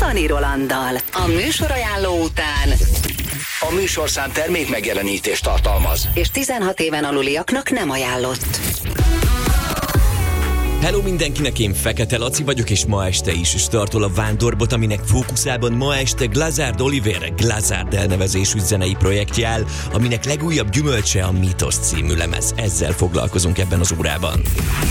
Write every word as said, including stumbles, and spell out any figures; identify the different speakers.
Speaker 1: Szani Rolanddal. A műsorajánló után
Speaker 2: A műsorszám termék megjelenítést tartalmaz,
Speaker 1: és tizenhat éven aluliaknak nem ajánlott.
Speaker 3: Hello mindenkinek, én Fekete Laci vagyok, és ma este is startol a Vándorbot, aminek fókuszában ma este Glazard Oliver Glazard elnevezésű zenei projektje áll, aminek legújabb gyümölcse a Mítosz című lemez. Ezzel foglalkozunk ebben az órában.